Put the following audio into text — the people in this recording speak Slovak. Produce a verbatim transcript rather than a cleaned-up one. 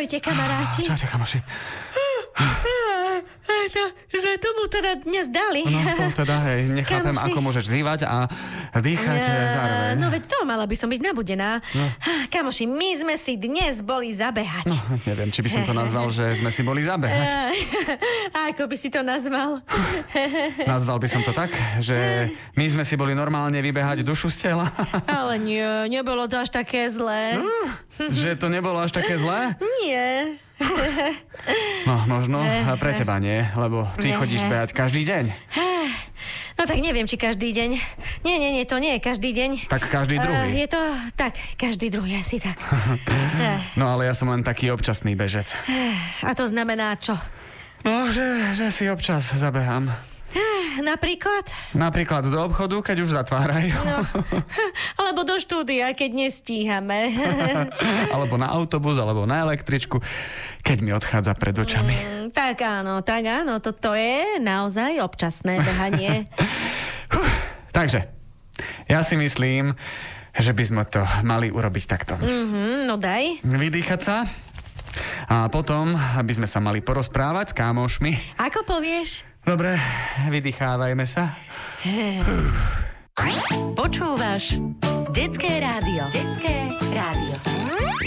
Ahojte, kamaráti. Čaute, kamoši. To sme tomu teda dnes dali. No to teda, hej, nechápem, Kamoši. ako môžeš zývať a dýchať Ja, zároveň. No veď to, mala by som byť nabudená. No. Kamoši, my sme si dnes boli zabehať. No, neviem, či by som to nazval, že sme si boli zabehať. A ako by si to nazval? Nazval by som to tak, že my sme si boli normálne vybehať dušu z tela. Ale nie, nebolo to až také zlé. Že to nebolo až také zlé? Nie. No, možno pre teba nie, lebo ty chodíš behať každý deň. No tak neviem, či každý deň. Nie, nie, nie, to nie je každý deň. Tak každý Uh, druhý. je to tak, každý druhý asi tak. No ale ja som len taký občasný bežec. A to znamená čo? No, že, že si občas zabehám. Napríklad? Napríklad do obchodu, keď už zatvárajú. No, alebo do štúdia, keď nestíhame. Alebo na autobus, alebo na električku, keď mi odchádza pred očami. Mm, tak áno, tak áno, toto je naozaj občasné behanie. Takže, ja si myslím, že by sme to mali urobiť takto. Mm-hmm, no daj. Vydýchať sa a potom, aby sme sa mali porozprávať s kámošmi. Ako povieš? Dobre, vydýchávajme sa. Počúvaš Detské rádio. Detské rádio.